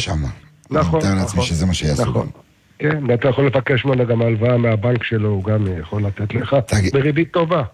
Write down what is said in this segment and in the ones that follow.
שם. נכון. אני מתאר לעצמי שזה מה שיעשו. נכון. כן, ואתה יכול לבקש ממנו גם הלוואה מהבנק שלו, הוא גם יכול לתת לך בריבית טובה.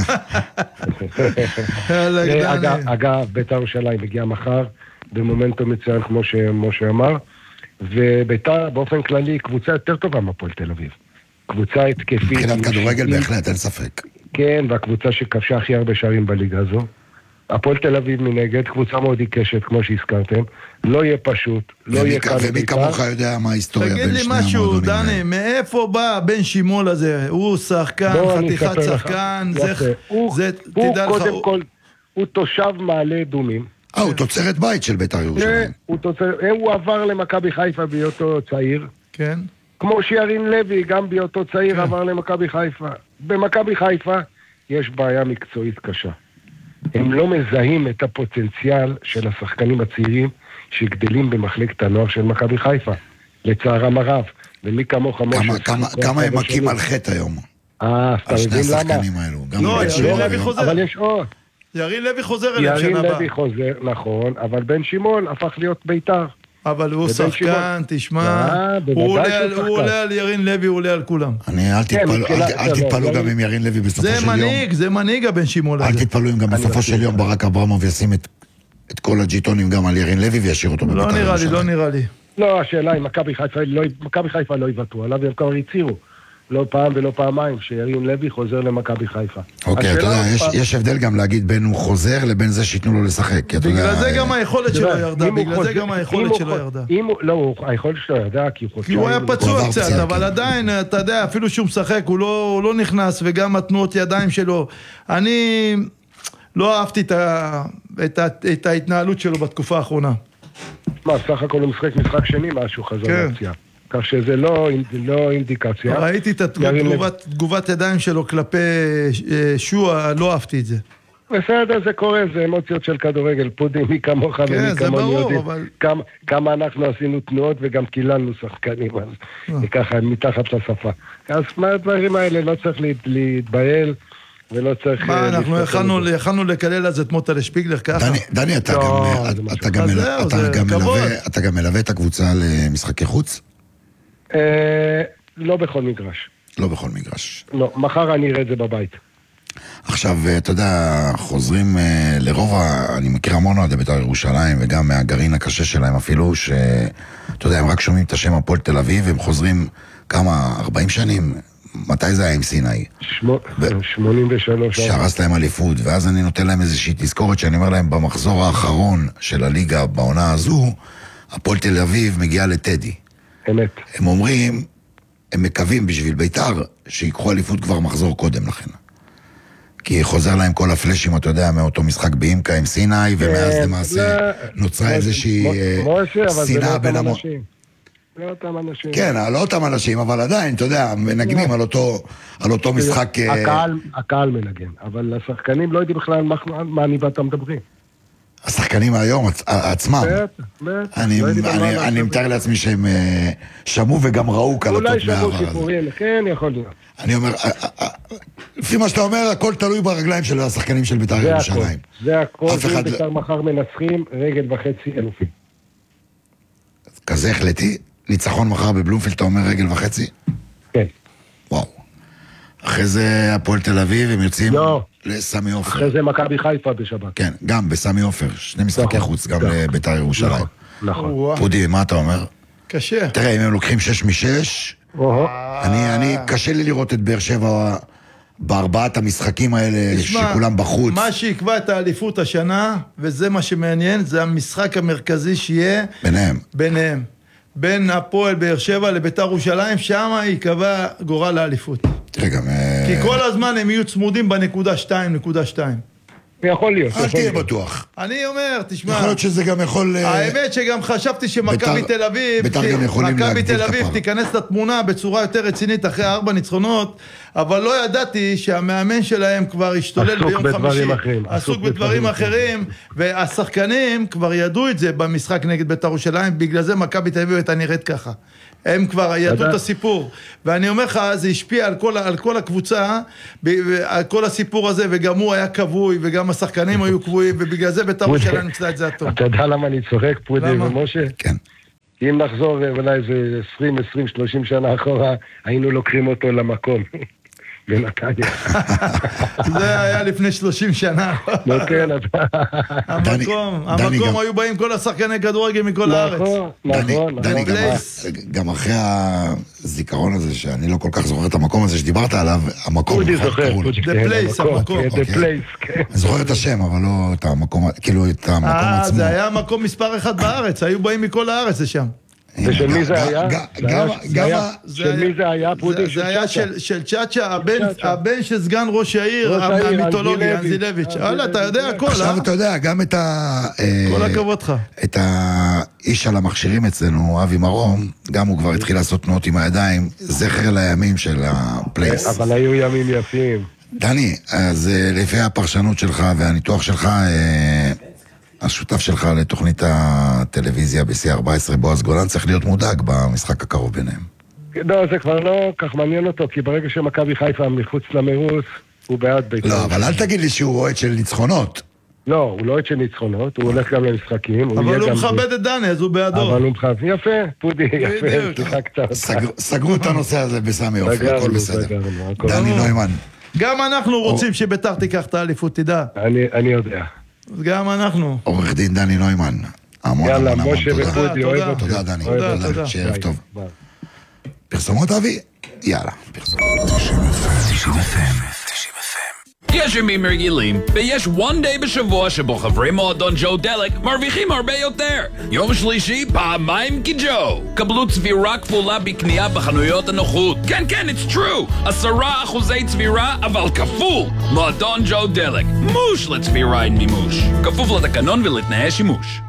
אגב, בית"ר ירושלים הגיע מחר, במומנטום מצוין כמו שמשה אמר, ובית"ר באופן כללי קבוצה יותר טובה מהפועל תל אביב. קבוצה התקפית. מבחינת כדורגל בהחלט, אין ספק. כן, והקבוצה שכבשה הכי הרבה שערים בליגה הזו. הפועל תל אביב מנגד, קבוצה מאוד עיקשת, כמו שהזכרתם. לא יהיה פשוט, לא יהיה קל לבית"ר. ומי כמוך יודע מה ההיסטוריה בין שני המועדונים. תגיד לי משהו, דני, מאיפה בא בן שימול הזה? הוא שחקן, חתיכת שחקן, זה, תדע לך. קודם כל, הוא תושב מעלה אדומים. הוא תוצרת בית של בית"ר ירושלים. הוא עבר למכבי חיפה בהיותו צעיר. כן. כמו שירין לוי, גם בהיותו צעיר עבר למכבי חיפה. במכבי חיפה יש בעיה מקצועית קשה. הם לא מזהים את הפוטנציאל של השחקנים הצעירים שגדלים במחלקת הנוער של מכבי חיפה. לצערם הרב. ומי כמוך כמה הם מכים על חטא היום? שני השחקנים האלו. לא, ירין לוי חוזר. אבל יש עוד. ירין לוי חוזר אליהם שנה הבאה. ירין לוי חוזר, נכון, אבל בן שימול הפך להיות בית"ר. אבל הוא שחקן, תשמע, הוא עולה על ירין לוי, הוא עולה על כולם. אל תתפלו גם עם ירין לוי בסופו של יום. זה מנהיג הבן שימול הזה. אל תתפלו אם גם בסופו של יום ברק אברמוב ישים את כל הג'יטונים גם על ירין לוי וישאיר אותו בבית"ר ירושלים. לא נראה לי. לא, השאלה היא, מכבי חיפה לא יוותרו עליו, הם כבר הציעו. לא פעם ולא פעמיים, שירין לוי חוזר למכבי חיפה. אוקיי, אתה יודע, יש הבדל גם להגיד בין הוא חוזר לבין זה שיתנו לו לשחק. בגלל זה גם היכולת שלו ירדה, לא, היכולת שלו ירדה, כי הוא היה פצוע קצת, אבל עדיין, אתה יודע, אפילו שהוא משחק, הוא לא נכנס, וגם התנועות ידיים שלו. אני לא אהבתי את ההתנהלות שלו בתקופה האחרונה. מה, סך הכל הוא משחק שני משהו חזר להציע. כך שזה לא אינדיקציה. ראיתי את תגובת ידיים שלו כלפי שועה, לא אהבתי את זה. בסדר, זה קורה, זה אמוציות של כדורגל, פודים, מי כמוך ומי כמוני יודעים. כמה אנחנו עשינו תנועות וגם קיללנו שחקנים, אז ככה, מתחת לשפה. אז מהדברים האלה לא צריך להתבייל, ולא צריך... מה, אנחנו יכלנו לקלל אז את מוטה לשפיגלר ככה? דני, אתה גם מלווה את הקבוצה למשחקי חוץ? לא בכל מגרש. לא בכל מגרש. לא, מחר אני אראה את זה בבית. עכשיו, אתה יודע, חוזרים לרוב, אני מכיר המון אוהדי בית"ר ירושלים, וגם מהגרעין הקשה שלהם אפילו, שאתה יודע, הם רק שומעים את השם הפועל תל אביב, הם חוזרים כמה, 40 שנים, מתי זה היה עם סיני? 83. שהרס להם אליפות, ואז אני נותן להם איזושהי תזכורת, שאני אומר להם, במחזור האחרון של הליגה בעונה הזו, הפועל תל אביב מגיעה לטדי. אמת. הם אומרים, הם מקווים בשביל בית"ר, שיקחו אליפות כבר מחזור קודם לכן. כי חוזר להם כל הפלשים, אתה יודע, מאותו משחק באימקה עם סיני, ומאז למעשה נוצרה איזושהי שנאה בין המושים. לא אותם אנשים. כן, לא אותם אנשים, אבל עדיין, אתה יודע, מנגנים על אותו משחק... הקהל מנגן, אבל השחקנים לא יודעים בכלל מה אני ואתה מדברים. השחקנים היום עצמם. אני מתאר לעצמי שהם שמעו וגם ראו קלטות מהעבר הזה. אולי שמעו סיפורים, כן, יכול להיות. אני אומר, לפי מה שאתה אומר, הכל תלוי ברגליים של השחקנים של בית"ר ירושלים. זה הכל, אם בית"ר מחר מנצחים, רגל וחצי אלופים. כזה החלטי? ניצחון מחר בבלומפילד, אתה אומר רגל וחצי? כן. וואו. אחרי זה הפועל תל אביב, הם יוצאים לסמי עופר. אחרי זה מכבי חיפה בשבת. כן, גם בסמי עופר, שני משחקי חוץ, גם לבית"ר ירושלים. נכון. פודי, מה אתה אומר? קשה. תראה, אם הם לוקחים 6-6, אני קשה לי לראות את באר שבע בארבעת המשחקים האלה שכולם בחוץ. מה שיקבע את האליפות השנה, וזה מה שמעניין, זה המשחק המרכזי שיהיה ביניהם. בין הפועל באר שבע לבית"ר ירושלים, שם יקבע גורל האליפות. תראה גם... כי כל הזמן הם יהיו צמודים בנקודה 2.2. יכול להיות. אל תהיה בטוח. אני אומר, תשמע... יכול להיות שזה גם יכול... האמת שגם חשבתי שמכבי תל אביב... מכבי תל אביב תיכנס לתמונה בצורה יותר רצינית אחרי 4 ניצחונות, אבל לא ידעתי שהמאמן שלהם כבר השתולל ביום חמישי. עסוק בדברים אחרים, והשחקנים כבר ידעו את זה במשחק נגד בית"ר ירושלים, בגלל זה מכבי תל אביב הייתה נראית ככה. הם כבר ידעו את הסיפור, ואני אומר לך, זה השפיע על כל הקבוצה, על כל הסיפור הזה, וגם הוא היה קבוי, וגם השחקנים היו קבויים, ובגלל זה בית"ר ירושלים ניצלה את זה הטוב. אתה יודע למה אני צוחק, פודי ומשה? כן. כי אם נחזור אולי איזה 20, 30 שנה אחורה, היינו לוקחים אותו למקום. בנתניה. זה היה לפני 30 שנה. כן, המקום היו באים כל השחקני כדורגל מכל הארץ. נכון. דני, גם אחרי הזיכרון הזה, שאני לא כל כך זוכר את המקום הזה שדיברת עליו, המקום... פודי זוכר. The Place, המקום. The Place, כן. אני זוכר את השם, אבל לא את המקום, כאילו את המקום עצמו. זה היה מקום מספר 1 בארץ, היו באים מכל הארץ לשם. ושל מי זה היה? של מי זה היה? זה היה של צ'אצ'ה, הבן של סגן ראש העיר, המיתולוגי, אנזילביץ'. אתה יודע הכל, עכשיו אתה יודע, גם את כל הכבוד לך. את האיש על המכשירים אצלנו, אבי מרום, גם הוא כבר התחיל לעשות תנועות עם הידיים, זכר לימים של הפלייס. אבל היו ימים יפים. דני, אז לפי הפרשנות שלך והניתוח שלך, השותף שלך לתוכנית הטלוויזיה ב-C14, בועז גולן, צריך להיות מודאג במשחק הקרוב ביניהם. לא, זה כבר לא כך מעניין אותו, כי ברגע שמכבי חיפה מחוץ למרוץ, הוא בעד בית"ר. לא, אבל אל תגיד לי שהוא אוהד של ניצחונות. לא, הוא לא אוהד של ניצחונות, הוא הולך גם למשחקים. אבל הוא מכבד את דני, אז הוא בעדו. אבל הוא מכבד, יפה, פודי, יפה, סליחה קצת. סגרו את הנושא הזה בסמי אופי, הכל בסדר. דני נוימן. גם אנחנו רוצים שבית"ר תיקח את האליפות, תדע. אני יודע. גם אנחנו. עורך דין דני נוימן. המון המון המון תודה. תודה דני. תודה. שערב טוב. פרסומות אבי? יאללה. פרסומות. יש ימים רגילים, ויש one day בשבוע שבו חברי מועדון ג'ו דלק מרוויחים הרבה יותר. יום שלישי, פעמיים כג'ו. קבלו צבירה כפולה בקנייה בחנויות הנוחות. כן, it's true. 10% צבירה, אבל כפול. מועדון ג'ו דלק. מוש לצבירה עם מימוש. כפוף לתקנון ולתנאי שימוש.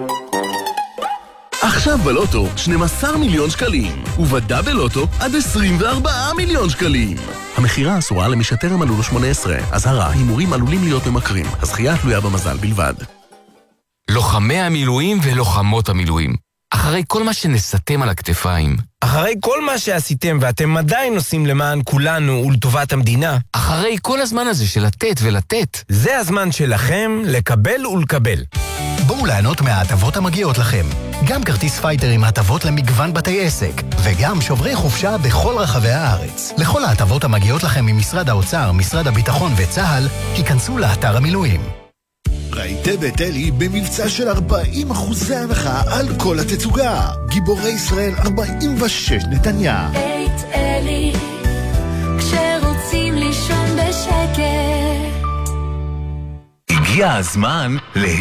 עכשיו בלוטו 12 מיליון שקלים, ובדאבל לוטו עד 24 מיליון שקלים. המחירה אסורה למי שטרם מלאו לו 18. אזהרה, הימורים עלולים להיות ממכרים. הזכייה תלויה במזל בלבד. לוחמי המילואים ולוחמות המילואים. אחרי כל מה שנסתם על הכתפיים. אחרי כל מה שעשיתם ואתם עדיין עושים למען כולנו ולטובת המדינה. אחרי כל הזמן הזה של לתת ולתת. זה הזמן שלכם לקבל ולקבל. בואו ליהנות מההטבות המגיעות לכם. גם כרטיס פייטר עם הטבות למגוון בתי עסק, וגם שוברי חופשה בכל רחבי הארץ. לכל ההטבות המגיעות לכם ממשרד האוצר, משרד הביטחון וצה"ל, היכנסו לאתר המילואים. ראיתי בית אלי במבצע של 40% הנחה על כל התצוגה. גיבורי ישראל 46 נתניה. בית אלי, כשרוצים לישון בשקט. הגיע הזמן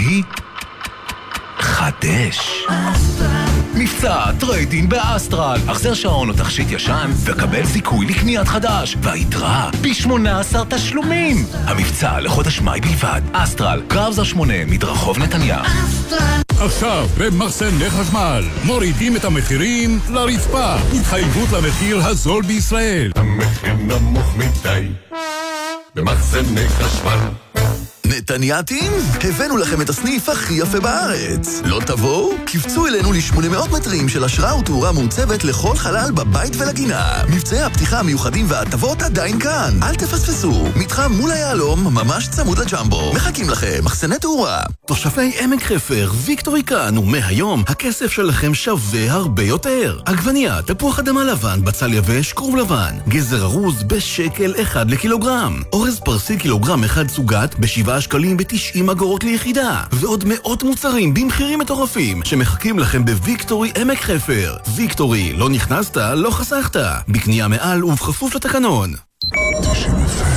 חדש. מבצע טריידין באסטרל. החזר שעון או תכשיט ישן וקבל זיכוי לקניית חדש, והיתרה ב-18 תשלומים. המבצע לחודש מאי בלבד. אסטרל, קרבזר 8, מדרחוב נתניה. עכשיו במחסני חשמל מורידים את המחירים לרצפה. התחייבות למחיר הזול בישראל. המחיר נמוך מדי במחסני חשמל. נתניאתים, הבאנו לכם את הסניף הכי יפה בארץ. לא תבואו? קפצו אלינו ל-800 מטרים של השראה ותאורה מעוצבת לכל חלל בבית ולגינה. מבצעי הפתיחה המיוחדים וההטבות עדיין כאן. אל תפספסו. מתחם מול היעלום, ממש צמוד לג'מבו. מחכים לכם, מחסני תאורה. תושבי עמק חפר, ויקטורי כאן, ומהיום הכסף שלכם שווה הרבה יותר. עגבנייה, תפוח אדמה לבן, בצל יבש, כרוב לבן. גזר ארוז בשקל 1 לקילוגרם. אורז פרסי קילוגרם 1 סוגת ב7 שקלים ב90 אגורות ליחידה, ועוד מאות מוצרים במחירים מטורפים שמחכים לכם בוויקטורי עמק חפר. ויקטורי, לא נכנסת, לא חסכת. בקנייה מעל ובכפוף לתקנון.